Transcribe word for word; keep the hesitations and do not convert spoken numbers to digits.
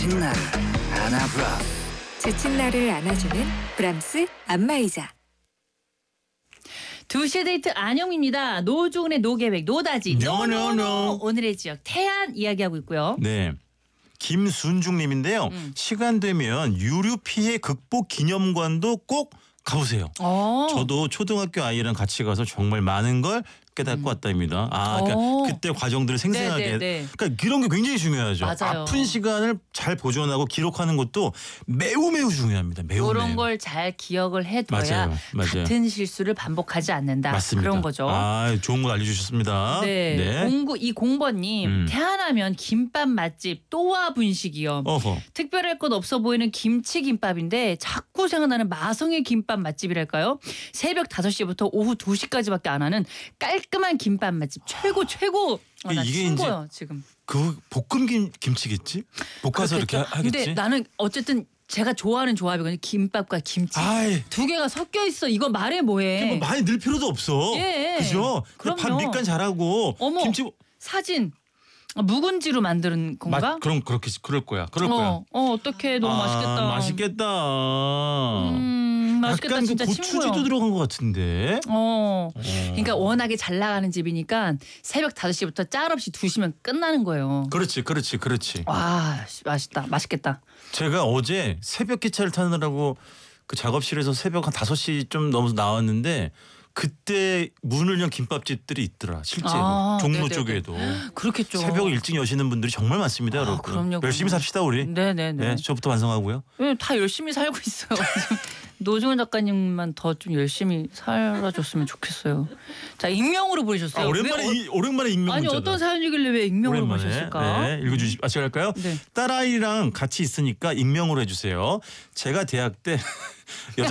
지친 나를 안아브라. 지친 나를 안아주는 브람스 안마의자. 두 시의 데이트 안영입니다. 노중훈의 노계획 노다지 No, no, 노노노. no. 오늘의 지역 태안 이야기하고 있고요. 네. 김순중님인데요. 음. 시간 되면 유류 피해 극복 기념관도 꼭 가보세요. 어. 저도 초등학교 아이랑 같이 가서 정말 많은 걸 깨닫고 음. 왔답니다. 아, 그러니까 어. 그때 과정들을 생생하게. 네, 네, 네. 그러니까 이런 게 굉장히 중요하죠. 맞아요. 아픈 시간을 잘 보존하고 기록하는 것도 매우 매우 중요합니다. 매우 이런 매우. 걸 잘 기억을 해둬야 맞아요, 맞아요. 같은 실수를 반복하지 않는다. 맞습니다. 그런 거죠. 아, 좋은 거 알려주셨습니다. 네. 공구 이공번님 음. 태안하면 김밥 맛집 또와 분식이요. 어허. 특별할 것 없어 보이는 김치김밥인데 자꾸 생각나는 마성의 김밥 맛집이랄까요? 새벽 다섯 시부터 오후 두 시까지밖에 안 하는 깔끔한 김밥 맛집 최고 최고. 아, 나 이게 친구요 지금. 그 볶음 김, 김치겠지? 볶아서 이렇게 그렇겠죠. 하겠지? 근데 나는 어쨌든 제가 좋아하는 조합이거든요. 김밥과 김치. 아이. 두 개가 섞여 있어. 이거 말해 뭐해. 뭐 많이 넣을 필요도 없어. 예. 그죠? 밥 그럼요. 밑간 잘하고 어머. 김치 사진. 아, 묵은지로 만드는 건가? 맛 그럼 그렇게 그럴 거야. 그럴 거야. 어, 어 어떡해. 너무 아, 맛있겠다. 맛있겠다. 음, 맛있겠다. 약간 진짜 그 친구요. 고추지도 들어간 것 같은데. 어. 어. 그러니까 워낙에 잘 나가는 집이니까 새벽 다섯 시부터 짤 없이 두 시면 끝나는 거예요. 그렇지, 그렇지, 그렇지. 와, 씨, 맛있다. 맛있겠다. 제가 어제 새벽 기차를 타느라고 그 작업실에서 새벽 한 다섯 시 좀 넘어서 나왔는데 그때 문을 연 김밥집들이 있더라. 실제로 아, 종로 네네네. 쪽에도 그렇겠죠. 새벽 일찍 여시는 분들이 정말 많습니다, 아, 여러분. 그럼요, 열심히 그럼요. 삽시다 우리. 네네네. 네, 저부터 완성하고요. 네, 다 열심히 살고 있어요. 노중훈 작가님만 더 좀 열심히 살아줬으면 좋겠어요. 자, 익명으로 보내셨어요. 아, 오랜만에 왜, 어, 이, 오랜만에 익명 아니 문자다. 어떤 사연이길래 왜 익명으로 오랜만에. 보내셨을까? 네, 읽어주시. 아, 제가 할까요? 네. 딸아이랑 같이 있으니까 익명으로 해주세요. 제가 대학 때 여자